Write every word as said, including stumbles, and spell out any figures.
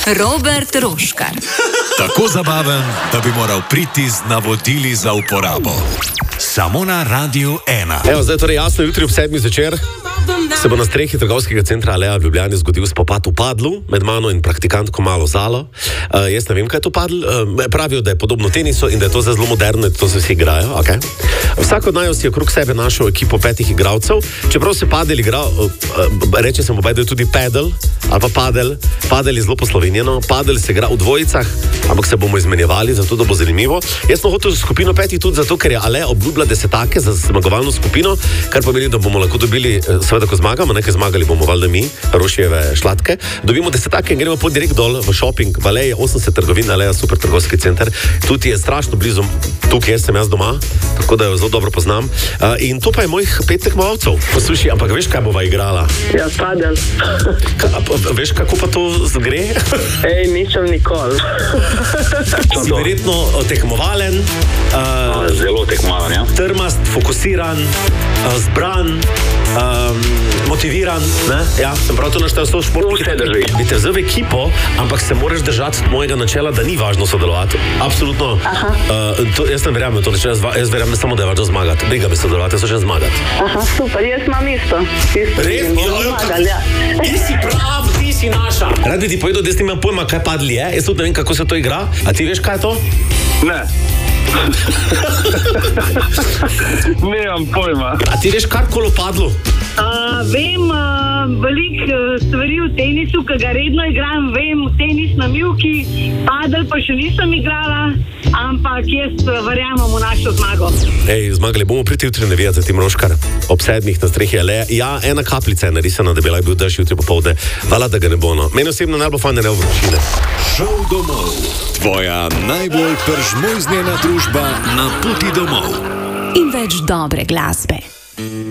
Robert Roškar. Tako zabaven, da bi moral priti z navodili za uporabo. Samo na Radiu ena. Evo, zdaj torej jasno, jutri ob sedmih zvečer se bo na strehi trgovskega centra Alea v Ljubljani zgodil spopad v Padlu med mano in praktikantko Malo Zalo. Uh, jaz ne vem, kaj je to Padl. Uh, pravijo, da je podobno tenisu in da je to zelo moderno, da to se vsi igrajo. Okay. Vsak od naju si je okrog sebe našel ekipo petih igralcev. Čeprav se padel igra, uh, uh, reče se mu pa, da je tudi pedel ali pa padel. Padel je zelo poslovenjeno. Padel se igra v dvojicah, ampak se bomo izmenjevali, zato da bo zanimivo. Jaz sem hotel skupino petih tudi zato, ker je Alea obljubila desetake za zmagovalno skupino, kar pomeni, da bomo lahko dobili, seveda, ko zmagamo, nekaj zmagali bomo valjda mi, Rošijeve šlatke, dobimo desetake in gremo pod direkt dol v shopping, v Aleji osemdeset trgovin, Aleja super trgovski center, tudi je strašno blizu, tukaj jaz sem jaz doma, tako da jo zelo dobro poznam. Uh, in to pa je mojih pet tekmovalcev. Poslušaj, ampak veš, kaj bova igrala? Ja, padel. Ka, veš, kako pa to gre? Ej, nisem nikoli. Si verjetno tekmovalen, uh, zelo tekmovalen, ja. trmast, fokusiran, uh, zbran, um, motiviran, ne? Ja, sem prav to naštel s to športno. Vse drži. Bi te vzel v ekipo, ampak se moraš držati mojega načela, da ni važno sodelovati. Absolutno. Uh, to, jaz ne verjamem to načela, jaz verjamem samo, da je važno zmagati. Briga me sodelovati, jaz hočem zmagati. Aha, super, jaz imam isto. isto Res? Bomo zmagali, ja. Ti si prav, ti si naša. Rad bi ti povedal, da jaz nimam pojma, kaj Padl je. Jaz tudi ne vem, kako se to igra. A ti veš, kaj je to? Ne. Nemam pojma. A ti veš karkoli o Padlu? Uh, vem uh, veliko uh, stvari v tenisu, ki ga redno igram, vem tenis na mivki, padel pa še nisem igrala, ampak jaz uh, verjamem v našo zmago. Ej, zmagali bomo priti jutri navijati, Tim Roškar, ob sedmih na strehi Aleja. Ja, ena kapljica je narisana, da bi lahko bil dež jutri popovdne. Hvala, da ga ne bo. No. Meni osebno najbolj fajn je vročine. Šel domov. Tvoja najbolj pržmojznjena družba na poti domov. In več dobre glasbe.